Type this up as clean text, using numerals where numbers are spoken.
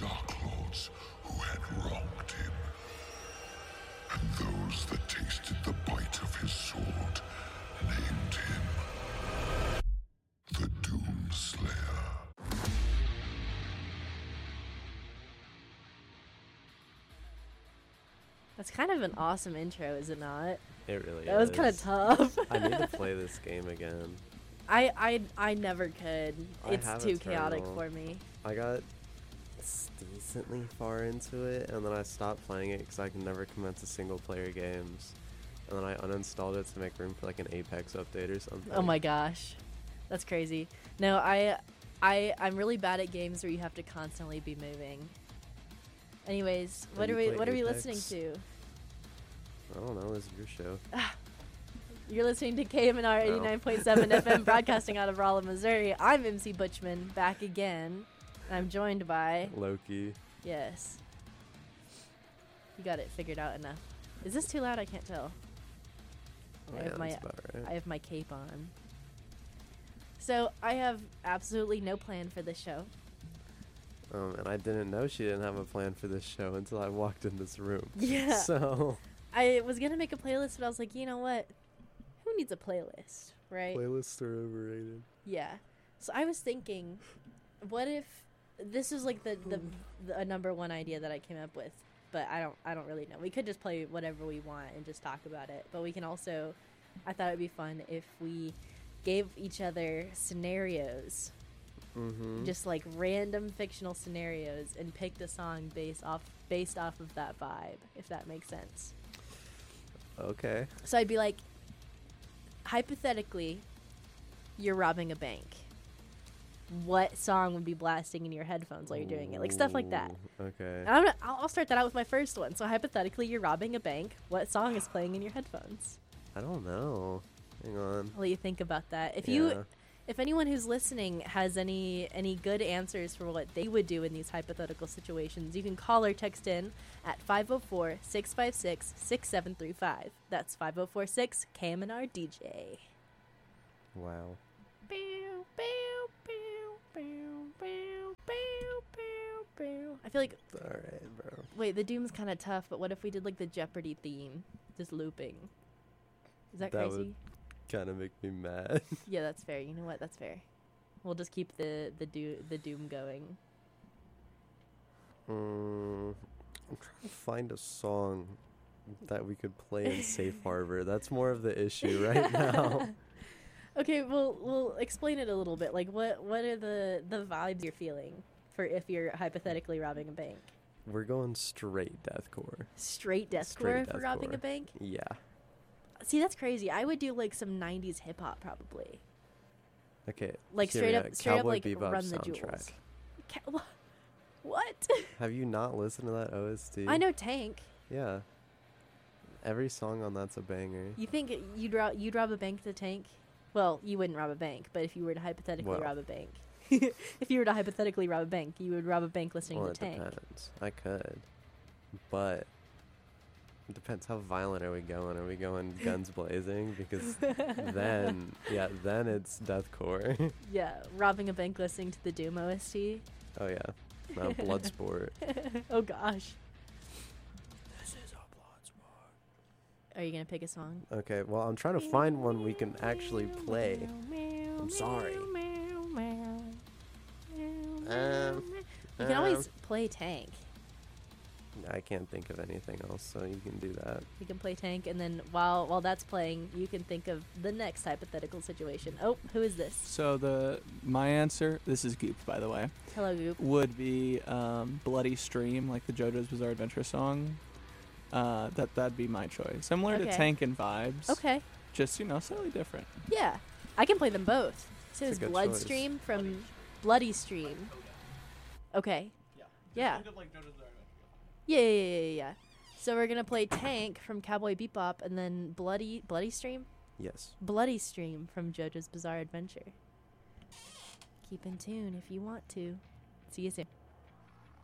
Dark Lords who had wronged him, and those that tasted the bite of his sword named him the Doomslayer. That's kind of an awesome intro, is it not? It really is. That was kind of tough. I need to play this game again. I never could. I It's have too chaotic Eternal. for me. I got decently far into it, and then I stopped playing it because I can never commence a single-player games. And then I uninstalled it to make room for like an Apex update or something. Oh my gosh, that's crazy. No, I'm really bad at games where you have to constantly be moving. Anyways, Have you played what are we Apex? listening to? I don't know. This is your show. You're listening to KMNR 89.7 FM, broadcasting out of Rolla, Missouri. I'm MC Butchman, back again. And I'm joined by... Loki. Yes. You got it figured out enough. Is this too loud? I can't tell. Oh, I yeah, have my that's about right. I have my cape on. So I have absolutely no plan for this show. And I didn't know she didn't have a plan for this show until I walked in this room. Yeah. So I was gonna make a playlist, but I was like, you know what? Who needs a playlist, right? playlists are overrated. Yeah. So I was thinking, what if this is like the a number one idea that I came up with, but I don't really know. We could just play whatever we want and just talk about it. But we can also, I thought it'd be fun if we gave each other scenarios, Mm-hmm. just like random fictional scenarios, and picked a song based off of that vibe, if that makes sense. Okay. So I'd be like, hypothetically, you're robbing a bank. What song would be blasting in your headphones while you're doing it? Like stuff like that. Ooh, okay. And I'll start that out with my first one. So hypothetically, you're robbing a bank. What song is playing in your headphones? I don't know. Hang on. I'll let you think about that. Yeah. If anyone who's listening has any good answers for what they would do in these hypothetical situations, you can call or text in at 504-656-6735. That's 5046-KMNR-DJ. Wow. I feel like, All right, bro. wait, the Doom's kind of tough, but what if we did like the Jeopardy theme, just looping? Is that That crazy? would kind of make me mad. Yeah, that's fair. You know what? That's fair. We'll just keep the Doom going. I'm trying to find a song that we could play in Safe Harbor. That's more of the issue right now. Okay, we'll explain it a little bit. Like, what are the vibes you're feeling for if you're hypothetically robbing a bank? We're going straight deathcore. Straight deathcore Straight for robbing a deathcore. bank? Yeah. See, that's crazy. I would do like some 90s hip hop probably. Okay. Like hear me out. straight up Cowboy like Bebop Run the soundtrack. Jewels. What? Have you not listened to that OST? I know Tank. Yeah. Every song on that's a banger. You think you'd rob a bank to Tank? Well, you wouldn't rob a bank, but if you were to hypothetically Well. rob a bank. If you were to hypothetically rob a bank, you would rob a bank listening Well, to it Tank. depends. I could. But it depends how violent are we going? Are we going guns blazing? Because then it's deathcore. Yeah, robbing a bank listening to the Doom OST. Oh yeah. Bloodsport. Oh gosh. This is a Bloodsport. Are you gonna pick a song? Okay, well I'm trying to find one we can actually play. I'm sorry. You can always play Tank. I can't think of anything else, so you can do that. You can play Tank, and then while that's playing, you can think of the next hypothetical situation. Oh, who is this? So my answer, this is Goop, by the way, Hello, Goop. would be Bloody Stream, like the JoJo's Bizarre Adventure song. That'd be my choice. Similar to Okay. Tank and Vibes. Okay. Just, slightly different. Yeah, I can play them both. So It's is a good Bloodstream from Bloody Stream. Okay. Yeah. Yeah. So we're gonna play Tank from Cowboy Bebop, and then Bloody Stream. Yes. Bloody Stream from JoJo's Bizarre Adventure. Keep in tune if you want to. See you soon.